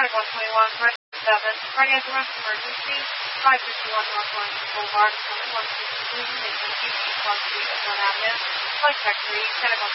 Medical 121, Red 7, cardiac arrest emergency, 551 North Lawrence Boulevard, 160 bleeding, and BC Club Street, Avenue, Flight Check 3, Medical